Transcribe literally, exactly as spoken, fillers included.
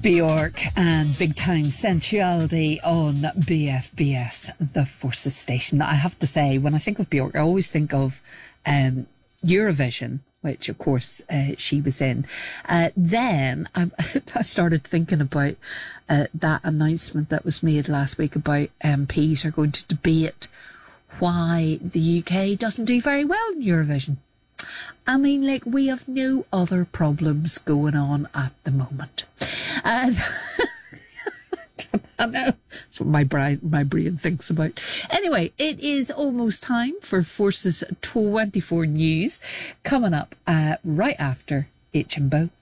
Bjork and Big Time Sensuality on B F B S, the Forces station. I have to say, when I think of Bjork, I always think of um, Eurovision, which of course uh, she was in. Uh, then I, I started thinking about uh, that announcement that was made last week about M Ps are going to debate why the U K doesn't do very well in Eurovision. I mean, like, we have no other problems going on at the moment. Uh, I know. That's what my brain, my brain thinks about. Anyway, it is almost time for Forces twenty-four News, coming up uh, right after H and Bo.